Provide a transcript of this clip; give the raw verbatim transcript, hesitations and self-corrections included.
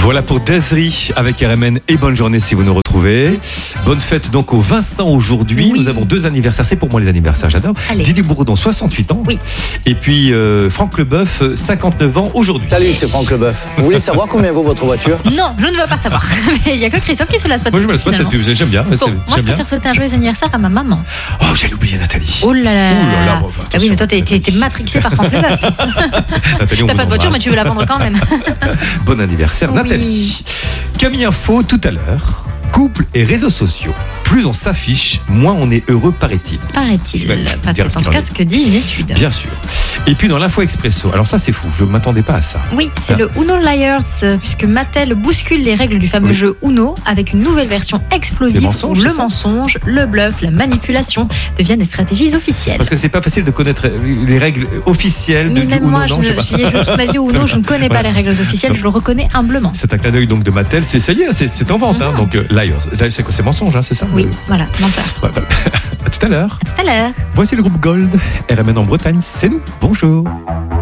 Voilà pour Desri avec R M N et bonne journée si vous nous retrouvez. Bonne fête donc au Vincent aujourd'hui. Oui. Nous avons deux anniversaires, c'est pour moi les anniversaires, j'adore. Allez. Didier Bourdon, soixante-huit ans. Oui. Et puis euh, Franck Leboeuf, cinquanteneuf ans aujourd'hui. Salut, c'est Franck Leboeuf. Vous voulez savoir combien vaut votre voiture? Non, je ne veux pas savoir. Mais il n'y a que Christophe qui se lasse pas de Moi je me laisse pas cette finalement. pub, j'aime bien. Bon, c'est- moi je j'aime bien. préfère souhaiter un joyeux anniversaire à ma maman. Oh, j'allais oublier Nathalie. Oh là là. Ouh là là, bon, bah, Ah oui, mais toi t'es, t'es, t'es attention. matrixé par Franck Leboeuf. toi. Nathalie, on T'as vous pas de voiture, mais embrasse. tu veux la vendre quand même. Bon anniversaire Oui. Nathalie. Camille Info tout à l'heure. Couple et réseaux sociaux. Plus on s'affiche, moins on est heureux, paraît-il. Paraît-il. Ouais, Enfin, dire c'est ce en qu'il tout en cas est. ce que dit une étude. Bien sûr. Et puis dans l'info expresso. Alors ça c'est fou, je ne m'attendais pas à ça. Oui, c'est Ah. le Uno Liars, euh, puisque Mattel bouscule les règles du fameux Oui. jeu Uno avec une nouvelle version explosive Des où mensonges, le c'est ça mensonge, le bluff, la manipulation deviennent des stratégies officielles. Parce que c'est pas facile de connaître les règles officielles Mais de, du même Uno, moi, je, non, je sais ne- pas. j'y ai joué toute ma vie au Uno, je ne connais pas Voilà. les règles officielles, je le reconnais humblement. C'est un clin d'œil donc de Mattel, c'est ça y est, c'est, c'est en vente, hein, Mhm. donc euh, Liars. C'est quoi, c'est mensonge, hein, c'est ça? Oui, Euh, voilà, menteur. ouais, voilà. À tout à l'heure. À tout à l'heure. Voici le groupe Gold, R M N en Bretagne, c'est nous. Bonjour.